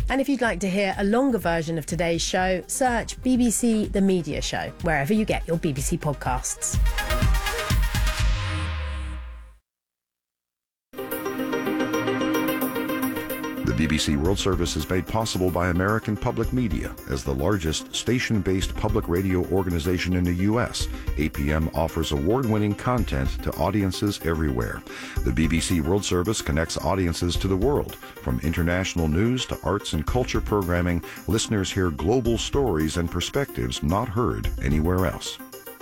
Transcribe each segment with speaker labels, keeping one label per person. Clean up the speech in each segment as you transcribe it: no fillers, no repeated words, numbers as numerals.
Speaker 1: And if you'd like to hear a longer version of today's show, search BBC The Media Show, wherever you get your BBC podcasts.
Speaker 2: The BBC World Service is made possible by American Public Media. As the largest station-based public radio organization in the U.S., APM offers award-winning content to audiences everywhere. The BBC World Service connects audiences to the world. From international news to arts and culture programming, listeners hear global stories and perspectives not heard anywhere else.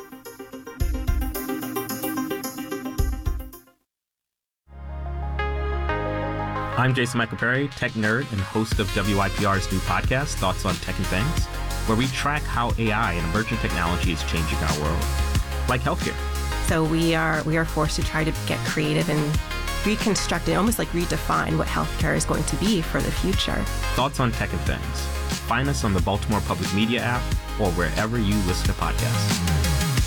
Speaker 3: I'm Jason Michael Perry, tech nerd and host of WIPR's new podcast, Thoughts on Tech and Things, where we track how AI and emerging technology is changing our world, like healthcare.
Speaker 4: So we are forced to try to get creative and reconstruct and almost like redefine what healthcare is going to be for the future.
Speaker 3: Thoughts on Tech and Things. Find us on the Baltimore Public Media app or wherever you listen to podcasts.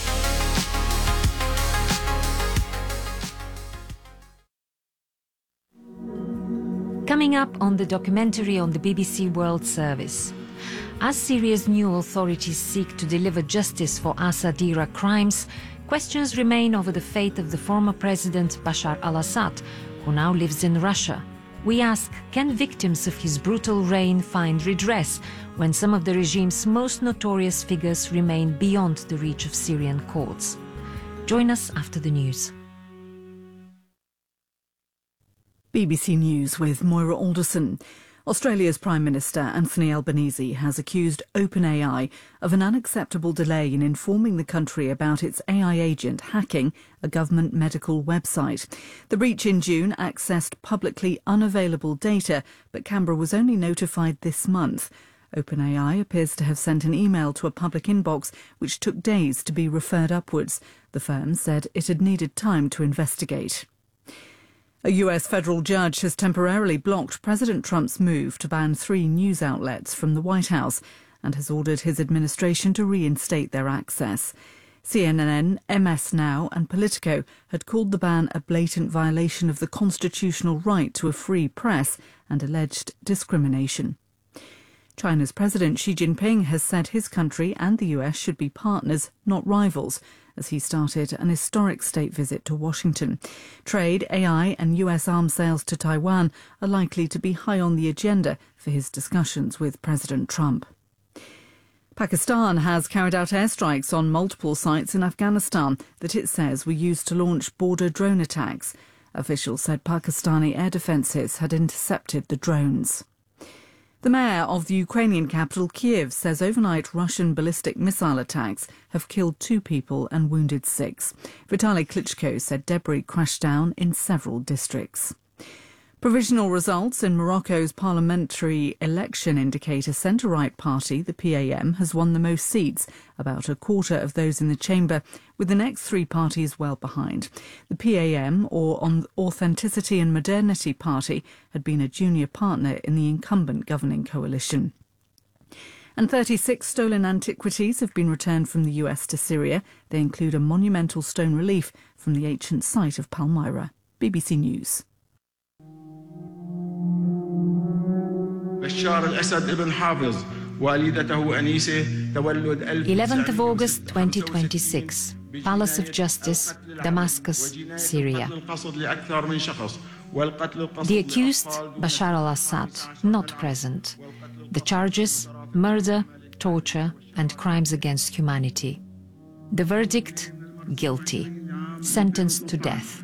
Speaker 5: Coming up on the documentary on the BBC World Service. As Syria's new authorities seek to deliver justice for Assad-era crimes, questions remain over the fate of the former president Bashar al-Assad, who now lives in Russia. We ask, can victims of his brutal reign find redress when some of the regime's most notorious figures remain beyond the reach of Syrian courts? Join us after the news.
Speaker 6: BBC News with Moira Alderson. Australia's Prime Minister Anthony Albanese has accused OpenAI of an unacceptable delay in informing the country about its AI agent hacking a government medical website. The breach in June accessed publicly unavailable data, but Canberra was only notified this month. OpenAI appears to have sent an email to a public inbox which took days to be referred upwards. The firm said it had needed time to investigate. A US federal judge has temporarily blocked President Trump's move to ban 3 news outlets from the White House and has ordered his administration to reinstate their access. CNN, MS Now and Politico had called the ban a blatant violation of the constitutional right to a free press and alleged discrimination. China's President Xi Jinping has said his country and the US should be partners, not rivals, as he started an historic state visit to Washington. Trade, AI and US arms sales to Taiwan are likely to be high on the agenda for his discussions with President Trump. Pakistan has carried out airstrikes on multiple sites in Afghanistan that it says were used to launch border drone attacks. Officials said Pakistani air defences had intercepted the drones. The mayor of the Ukrainian capital, Kiev, says overnight Russian ballistic missile attacks have killed 2 people and wounded 6. Vitaly Klitschko said debris crashed down in several districts. Provisional results in Morocco's parliamentary election indicate a centre-right party, the PAM, has won the most seats, about a quarter of those in the chamber, with the next 3 parties well behind. The PAM, or Authenticity and Modernity Party, had been a junior partner in the incumbent governing coalition. And 36 stolen antiquities have been returned from the US to Syria. They include a monumental stone relief from the ancient site of Palmyra. BBC News.
Speaker 5: 11th of August 2026, Palace of Justice, Damascus, Syria. The accused, Bashar al-Assad, not present. The charges, murder, torture and crimes against humanity. The verdict, guilty, sentenced to death.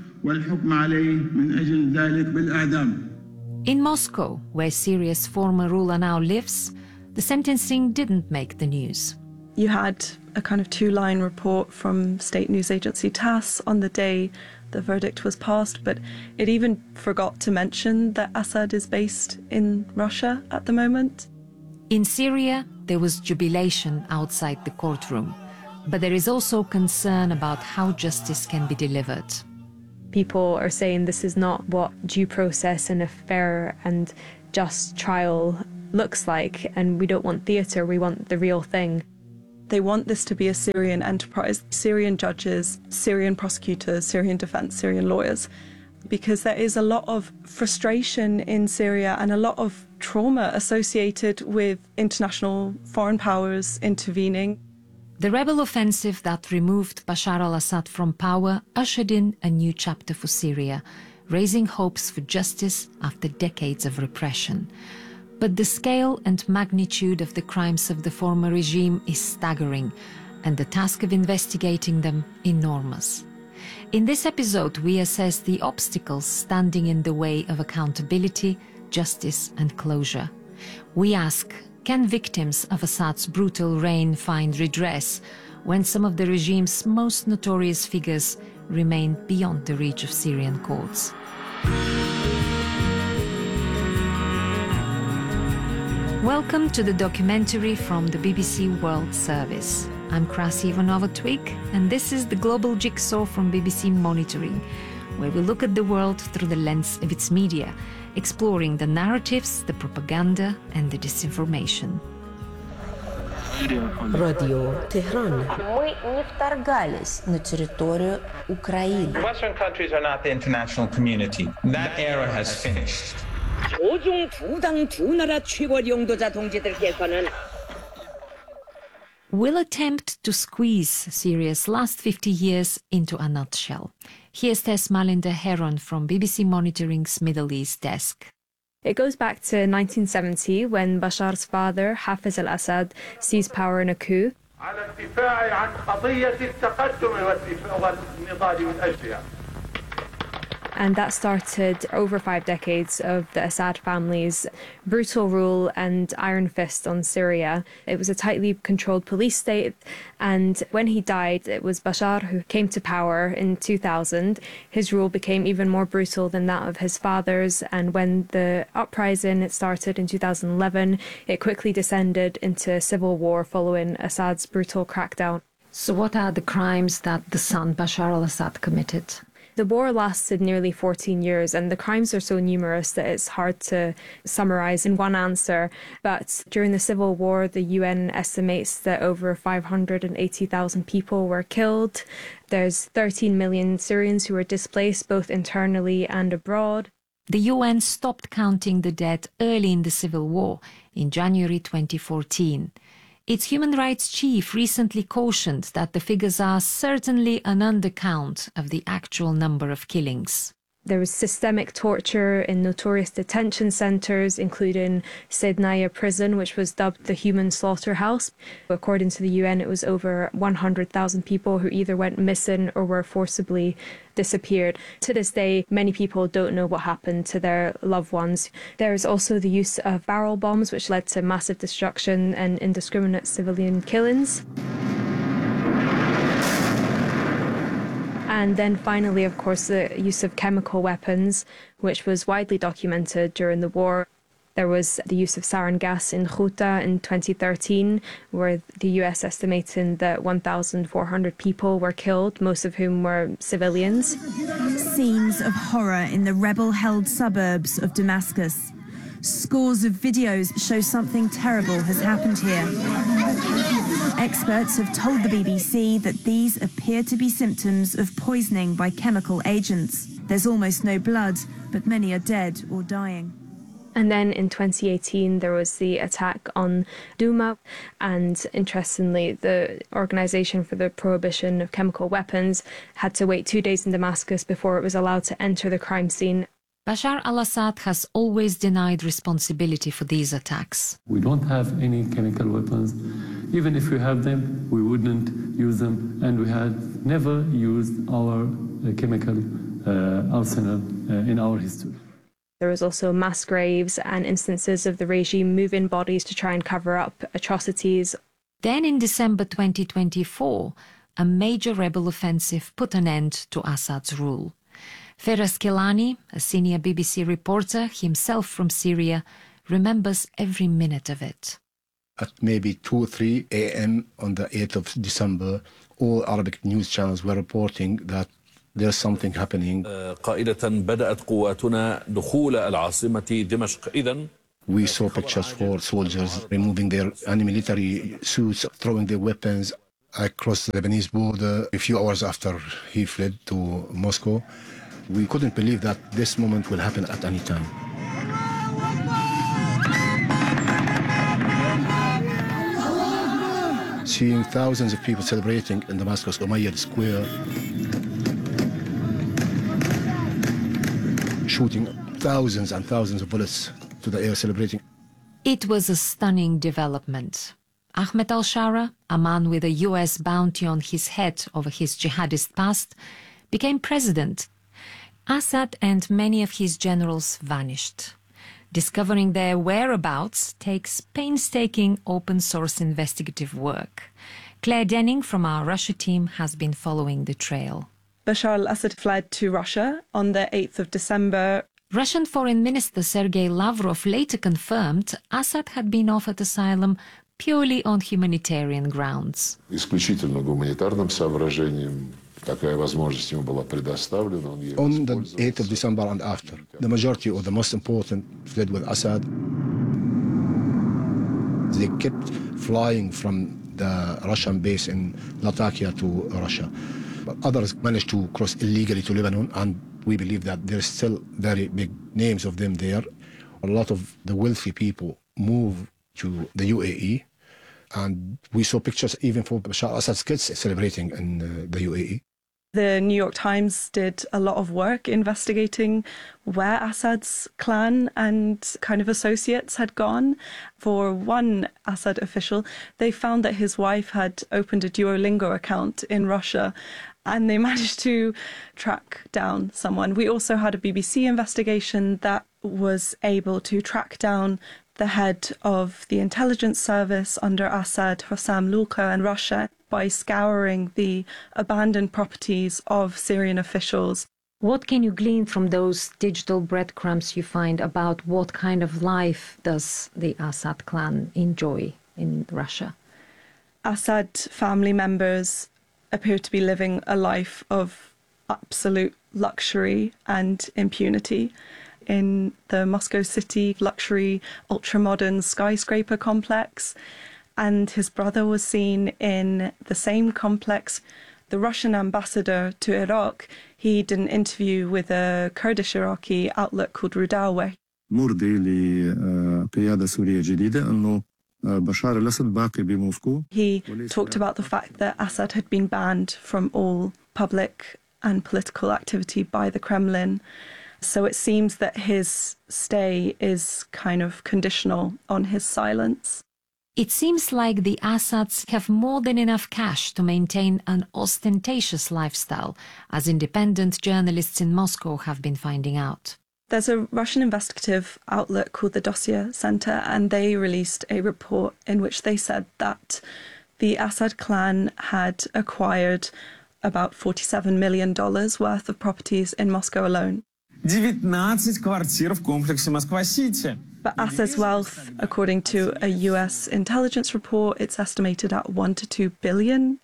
Speaker 5: In Moscow, where Syria's former ruler now lives, the sentencing didn't make the news.
Speaker 7: You had a kind of 2-line report from state news agency TASS on the day the verdict was passed, but it even forgot to mention that Assad is based in Russia at the moment.
Speaker 5: In Syria, there was jubilation outside the courtroom, but there is also concern about how justice can be delivered.
Speaker 8: People are saying this is not what due process and a fair and just trial looks like, and we don't want theatre, we want the real thing.
Speaker 7: They want this to be a Syrian enterprise. Syrian judges, Syrian prosecutors, Syrian defence, Syrian lawyers. because there is a lot of frustration in Syria and a lot of trauma associated with international foreign powers intervening.
Speaker 5: The rebel offensive that removed Bashar al-Assad from power ushered in a new chapter for Syria, raising hopes for justice after decades of repression. But the scale and magnitude of the crimes of the former regime is staggering, and the task of investigating them enormous. In this episode, we assess the obstacles standing in the way of accountability, justice and closure. We ask, can victims of Assad's brutal reign find redress when some of the regime's most notorious figures remain beyond the reach of Syrian courts? Welcome to the documentary from the BBC World Service. I'm Krasi Ivanova-Twig, and this is the Global Jigsaw from BBC Monitoring, where we look at the world through the lens of its media, exploring the narratives, the propaganda and the disinformation.
Speaker 9: Radio Tehran. Мы не вторгались на территорию Украины.
Speaker 10: Western countries are not the international community. That era has finished.
Speaker 9: 조중 두당 두 나라 최고 영도자 동지들께서는
Speaker 5: We'll attempt to squeeze Syria's last 50 years into a nutshell. Here's Tess Malinder Heron from BBC Monitoring's Middle East desk.
Speaker 8: It goes back to 1970 when Bashar's father, Hafez al-Assad, seized power in a coup. And that started over 5 decades of the Assad family's brutal rule and iron fist on Syria. It was a tightly controlled police state, and when he died, it was Bashar who came to power in 2000. His rule became even more brutal than that of his father's, and when the uprising started in 2011, it quickly descended into civil war following Assad's brutal crackdown.
Speaker 5: So what are the crimes that the son Bashar al-Assad committed?
Speaker 8: The war lasted nearly 14 years, and the crimes are so numerous that it's hard to summarize in one answer. But during the civil war, the UN estimates that over 580,000 people were killed. There's 13 million Syrians who were displaced both internally and abroad.
Speaker 5: The UN stopped counting the dead early in the civil war, in January 2014. Its human rights chief recently cautioned that the figures are certainly an undercount of the actual number of killings.
Speaker 8: There was systemic torture in notorious detention centres, including Sednaya prison, which was dubbed the human slaughterhouse. According to the UN, it was over 100,000 people who either went missing or were forcibly disappeared. To this day, many people don't know what happened to their loved ones. There is also the use of barrel bombs, which led to massive destruction and indiscriminate civilian killings. And then finally, of course, the use of chemical weapons, which was widely documented during the war. There was the use of sarin gas in Ghouta in 2013, where the US estimating that 1,400 people were killed, most of whom were civilians.
Speaker 11: Scenes of horror in the rebel-held suburbs of Damascus. Scores of videos show something terrible has happened here. Experts have told the BBC that these appear to be symptoms of poisoning by chemical agents. There's almost no blood, but many are dead or dying.
Speaker 8: And then in 2018, there was the attack on Douma. And interestingly, the Organisation for the Prohibition of Chemical Weapons had to wait 2 days in Damascus before it was allowed to enter the crime scene.
Speaker 5: Bashar al-Assad has always denied responsibility for these attacks.
Speaker 12: We don't have any chemical weapons. Even if we have them, we wouldn't use them, and we had never used our chemical arsenal in our history.
Speaker 8: There was also mass graves and instances of the regime moving bodies to try and cover up atrocities.
Speaker 5: Then in December 2024, a major rebel offensive put an end to Assad's rule. Feras Kelani, a senior BBC reporter, himself from Syria, remembers every minute of it.
Speaker 13: At maybe 2 or 3 a.m. on the 8th of December, all Arabic news channels were reporting that there's something happening.
Speaker 14: قائدة بدأت قواتنا دخول العاصمة دمشق. إذن
Speaker 13: We saw pictures for soldiers removing their military suits, throwing their weapons. I crossed the Lebanese border a few hours after he fled to Moscow. We couldn't believe that this moment will happen at any time. Seeing thousands of people celebrating in Damascus Umayyad Square, shooting thousands and thousands of bullets to the air, celebrating.
Speaker 5: It was a stunning development. Ahmed al-Shara, a man with a US bounty on his head over his jihadist past, became president. Assad and many of his generals vanished. Discovering their whereabouts takes painstaking open-source investigative work. Claire Denning from our Russia team has been following the trail.
Speaker 7: Bashar al-Assad fled to Russia on the 8th of December.
Speaker 5: Russian Foreign Minister Sergei Lavrov later confirmed Assad had been offered asylum purely on humanitarian grounds.
Speaker 15: Исключительно гуманитарным соображением.
Speaker 13: On the 8th of December and after, the majority or the most important fled with Assad. They kept flying from the Russian base in Latakia to Russia. But others managed to cross illegally to Lebanon, and we believe that there's still very big names of them there. A lot of the wealthy people move to the UAE, and we saw pictures even for Bashar al-Assad's kids celebrating in the UAE.
Speaker 7: The New York Times did a lot of work investigating where Assad's clan and kind of associates had gone. For one Assad official, they found that his wife had opened a Duolingo account in Russia, and they managed to track down someone. We also had a BBC investigation that was able to track down the head of the intelligence service under Assad, Hossam Lulka, in Russia, by scouring the abandoned properties of Syrian officials.
Speaker 5: What can you glean from those digital breadcrumbs you find about what kind of life does the Assad clan enjoy in Russia?
Speaker 7: Assad family members appear to be living a life of absolute luxury and impunity in the Moscow City luxury ultra-modern skyscraper complex. And his brother was seen in the same complex. The Russian ambassador to Iraq, he did an interview with a Kurdish Iraqi outlet called Rudawa. He talked about the fact that Assad had been banned from all public and political activity by the Kremlin. So it seems that his stay is kind of conditional on his silence.
Speaker 5: It seems like the Assads have more than enough cash to maintain an ostentatious lifestyle, as independent journalists in Moscow have been finding out.
Speaker 7: There's a Russian investigative outlet called the Dossier Center, and they released a report in which they said that the Assad clan had acquired about $47 million worth of properties in Moscow alone.
Speaker 16: 19 квартир в комплексе Москва-Сити.
Speaker 7: But Assad's wealth, according to a US intelligence report, it's estimated at $1 to $2 billion.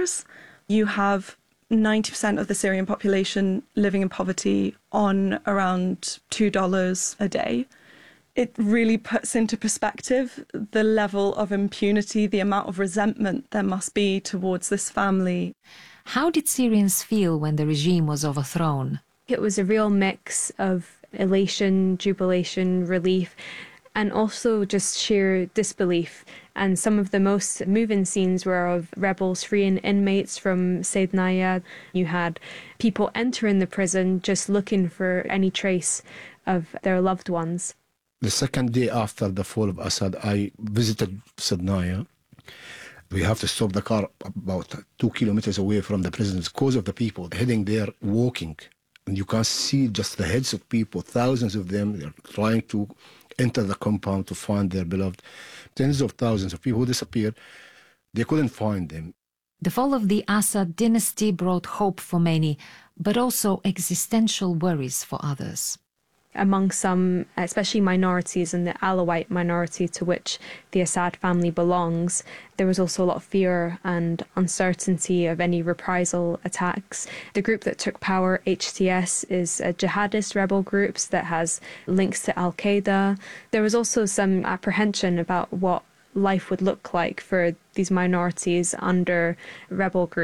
Speaker 7: You have 90% of the Syrian population living in poverty on around $2 a day. It really puts into perspective the level of impunity, the amount of resentment there must be towards this family.
Speaker 5: How did Syrians feel when the regime was overthrown?
Speaker 8: It was a real mix of elation, jubilation, relief, and also just sheer disbelief. And some of the most moving scenes were of rebels freeing inmates from Saydnaya. You had people entering the prison just looking for any trace of their loved ones.
Speaker 13: The second day after the fall of Assad, I visited Saydnaya. We have to stop the car about 2 kilometers away from the prison because of the people heading there, walking. And you can see just the heads of people, thousands of them. They're trying to enter the compound to find their beloved. Tens of thousands of people who disappeared. They couldn't find them.
Speaker 5: The fall of the Assad dynasty brought hope for many, but also existential worries for others.
Speaker 8: Among some, especially minorities and the Alawite minority to which the Assad family belongs, there was also a lot of fear and uncertainty of any reprisal attacks. The group that took power, HTS, is a jihadist rebel group that has links to Al-Qaeda. There was also some apprehension about what life would look like for these minorities under rebel groups.